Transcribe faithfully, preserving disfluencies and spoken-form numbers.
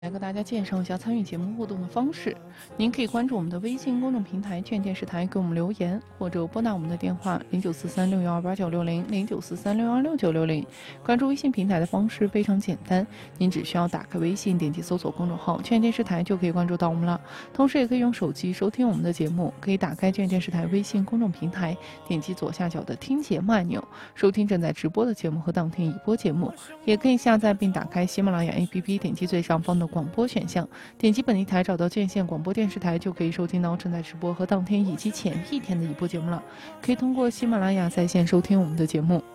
来给大家介绍一下参与节目互动的方式。您可以关注我们的微信公众平台“卷电视台”，给我们留言，或者拨打我们的电话零九四三六幺二八九六零零九四三六幺二六九六零。关注微信平台的方式非常简单，您只需要打开微信，点击搜索公众号“卷电视台”就可以关注到我们了。同时，也可以用手机收听我们的节目，可以打开卷电视台微信公众平台，点击左下角的听节目按钮，收听正在直播的节目和当天已播节目。也可以下载并打开喜马拉雅 A P P， 点击最上方的广播选项，点击本地台找到建县广播电视台，就可以收听到正在直播和当天以及前一天的已播节目了。可以通过喜马拉雅在线收听我们的节目。